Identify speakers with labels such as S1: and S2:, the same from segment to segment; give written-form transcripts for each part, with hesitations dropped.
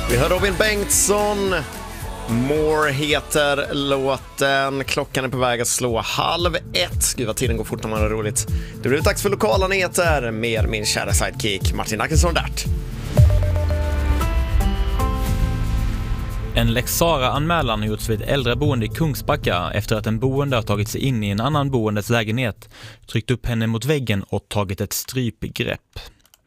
S1: Vi hör Robin Bengtsson. More heter låten. Klockan är på väg att slå 12:30. Gud vad tiden går fort när man har roligt. Det blir dags för lokala nyheter med min kära sidekick Martin Ackesson Dart.
S2: En Lex Sarah-anmälan har gjorts vid ett äldreboende i Kungsbacka efter att en boende har tagit sig in i en annan boendes lägenhet, tryckt upp henne mot väggen och tagit ett strypgrepp.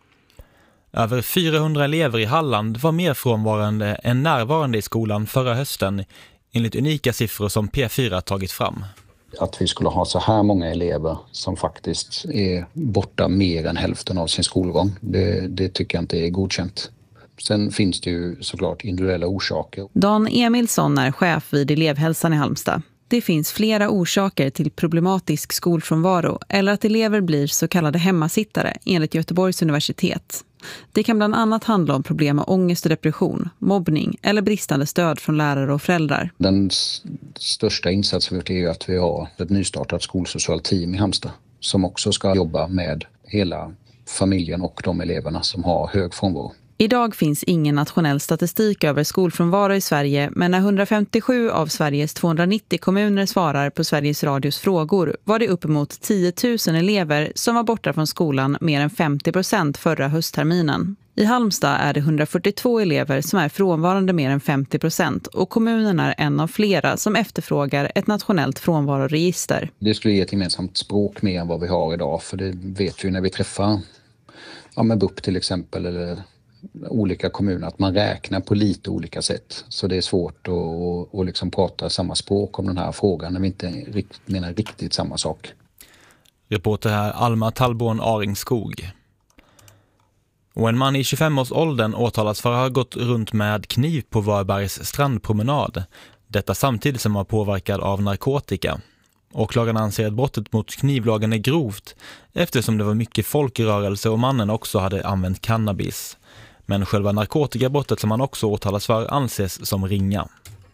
S2: Över 400 elever i Halland var mer frånvarande än närvarande i skolan förra hösten, enligt unika siffror som P4 tagit fram.
S3: Att vi skulle ha så här många elever som faktiskt är borta mer än hälften av sin skolgång, det tycker jag inte är godkänt. Sen finns det ju såklart individuella orsaker.
S4: Dan Emilsson är chef vid elevhälsan i Halmstad. Det finns flera orsaker till problematisk skolfrånvaro eller att elever blir så kallade hemmasittare enligt Göteborgs universitet. Det kan bland annat handla om problem med ångest och depression, mobbning eller bristande stöd från lärare och föräldrar.
S3: Den största insatsen vi har gjort är att vi har ett nystartat skolsocialt team i Halmstad som också ska jobba med hela familjen och de eleverna som har hög frånvaro.
S4: Idag finns ingen nationell statistik över skolfrånvaro i Sverige, men när 157 av Sveriges 290 kommuner svarar på Sveriges Radios frågor var det uppemot 10 000 elever som var borta från skolan mer än 50% förra höstterminen. I Halmstad är det 142 elever som är frånvarande mer än 50% och kommunen är en av flera som efterfrågar ett nationellt frånvaroregister.
S3: Det skulle ge ett gemensamt språk mer än vad vi har idag, för det vet vi när vi träffar BUP till exempel eller olika kommuner att man räknar på lite olika sätt. Så det är svårt att liksom prata samma språk om den här frågan när vi inte menar riktigt samma sak.
S2: Reporter här Alma Tallborn Aringskog. Och en man i 25-årsåldern åtalas för att ha gått runt med kniv på Varbergs strandpromenad. Detta samtidigt som han var påverkad av narkotika. Åklagaren anser att brottet mot knivlagen är grovt eftersom det var mycket folk i rörelse och mannen också hade använt cannabis. Men själva narkotikabrottet som han också åtalas för anses som ringa.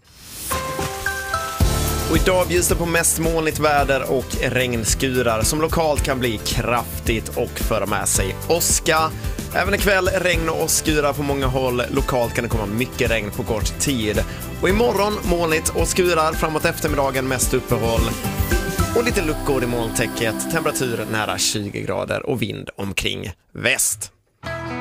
S1: Och idag bjuds det på mest molnigt väder och regnskurar som lokalt kan bli kraftigt och föra med sig åska. Även ikväll regn och åskskurar på många håll. Lokalt kan det komma mycket regn på kort tid. Och imorgon molnigt och skurar framåt eftermiddagen mest uppehåll. Och lite luckor i molntäcket, temperatur nära 20 grader och vind omkring väst.